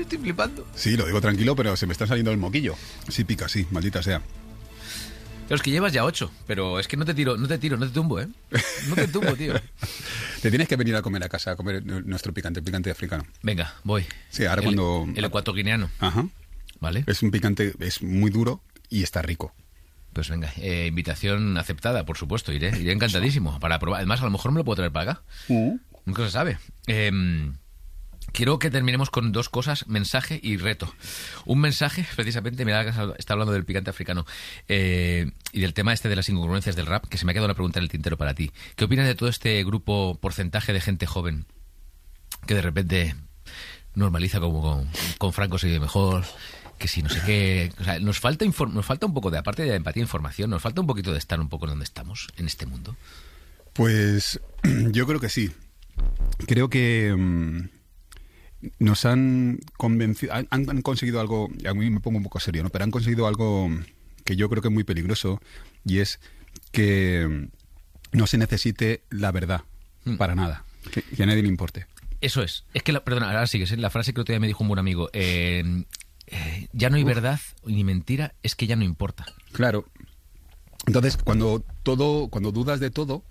estoy flipando. Sí, lo digo tranquilo, pero se me está saliendo el moquillo. Sí pica, sí, maldita sea. Pero es que llevas ya 8, pero es que no te tumbo, ¿eh? No te tumbo, tío. Te tienes que venir a comer a casa, a comer nuestro picante, el picante africano. Venga, voy. Sí, ahora cuando... El ecuatoguineano. Ajá. Vale. Es un picante, es muy duro y está rico. Pues venga, invitación aceptada, por supuesto, iré encantadísimo para probar. Además, a lo mejor me lo puedo traer para acá. Nunca se sabe. Quiero que terminemos con 2 cosas, mensaje y reto. Un mensaje, precisamente, mira, está hablando del picante africano y del tema este de las incongruencias del rap, que se me ha quedado una pregunta en el tintero para ti. ¿Qué opinas de todo este grupo, porcentaje de gente joven que de repente normaliza como con Franco se vive mejor, que si no sé qué? O sea, nos falta un poco de, aparte de empatía e información, nos falta un poquito de estar un poco donde estamos, en este mundo. Pues yo creo que sí. Creo que... nos han convencido, han conseguido algo, a mí me pongo un poco serio, ¿no? Pero han conseguido algo que yo creo que es muy peligroso, y es que no se necesite la verdad para nada, que a nadie le importe. Eso es. Es que, perdona, ahora sigues, ¿eh? La frase que otro día me dijo un buen amigo, ya no hay verdad ni mentira, es que ya no importa. Claro. Entonces, cuando dudas de todo,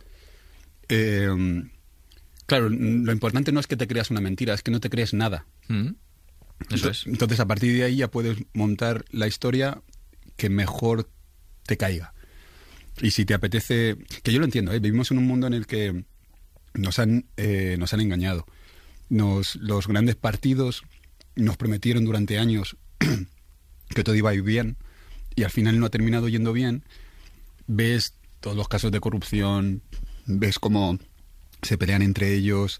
claro, lo importante no es que te creas una mentira, es que no te crees nada. Eso es. Entonces, a partir de ahí ya puedes montar la historia que mejor te caiga. Y si te apetece... Que yo lo entiendo, ¿eh? Vivimos en un mundo en el que nos han engañado. Los grandes partidos nos prometieron durante años que todo iba a ir bien, y al final no ha terminado yendo bien. Ves todos los casos de corrupción, ves cómo se pelean entre ellos,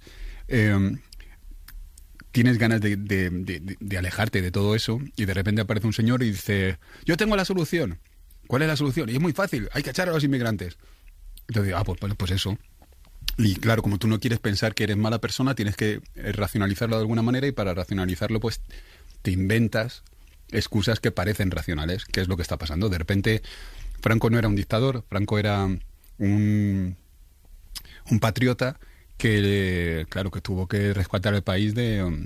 tienes ganas de alejarte de todo eso, y de repente aparece un señor y dice: yo tengo la solución. ¿Cuál es la solución? Y es muy fácil, hay que echar a los inmigrantes. Entonces digo, pues eso. Y claro, como tú no quieres pensar que eres mala persona, tienes que racionalizarlo de alguna manera, y para racionalizarlo pues te inventas excusas que parecen racionales, que es lo que está pasando. De repente Franco no era un dictador, Franco era un patriota que, claro, que tuvo que rescatar el país de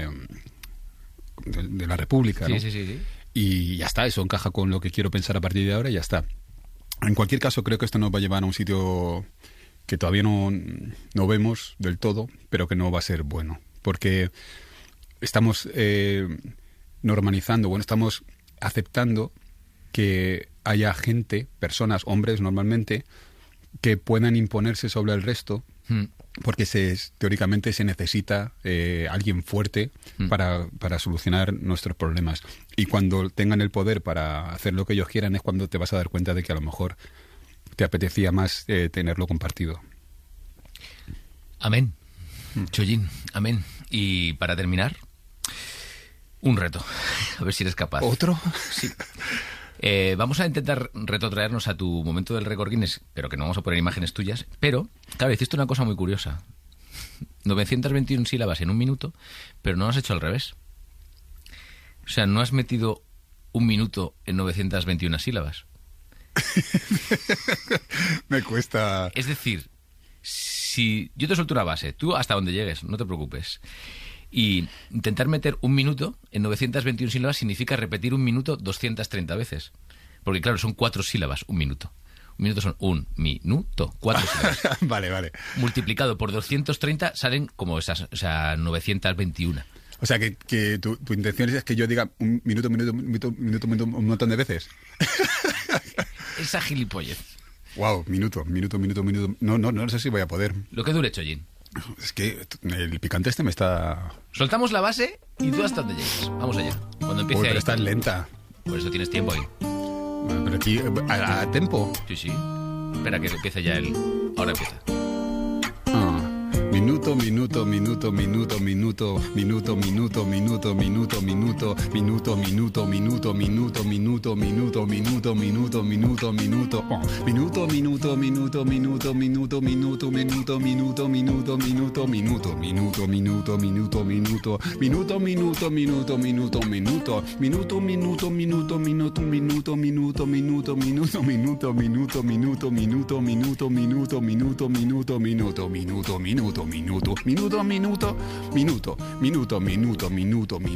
la República, ¿no? Sí. Y ya está, eso encaja con lo que quiero pensar a partir de ahora y ya está. En cualquier caso, creo que esto nos va a llevar a un sitio que todavía no vemos del todo, pero que no va a ser bueno. Porque estamos normalizando, estamos aceptando que haya gente, personas, hombres normalmente, que puedan imponerse sobre el resto, porque teóricamente se necesita alguien fuerte para solucionar nuestros problemas. Y cuando tengan el poder para hacer lo que ellos quieran, es cuando te vas a dar cuenta de que a lo mejor te apetecía más tenerlo compartido. Amén. Chollín, amén. Y para terminar, un reto. A ver si eres capaz. ¿Otro? Sí. Vamos a intentar retrotraernos a tu momento del récord Guinness, pero que no vamos a poner imágenes tuyas. Pero, claro, hiciste una cosa muy curiosa. 921 sílabas en un minuto, pero no lo has hecho al revés. O sea, no has metido un minuto en 921 sílabas. Me cuesta... Es decir, si yo te suelto una base, tú hasta donde llegues, no te preocupes. Y intentar meter un minuto en 921 sílabas significa repetir un minuto 230 veces. Porque claro, son 4 sílabas, un minuto. Un minuto son un minuto, 4 sílabas. Vale. Multiplicado por 230 salen como esas, o sea, 921. O sea, que tu intención es que yo diga un minuto, un montón de veces. Esa gilipollez. Wow, minuto. No sé si voy a poder. Lo que dure, Chollín. Es que el picante este me está... Soltamos la base y tú hasta donde llegues. Vamos allá. Cuando empiece pero ahí... está lenta. Por eso tienes tiempo ahí. Bueno, pero aquí, a tempo. Sí. Espera que empiece ya el... Ahora empieza. Minuto.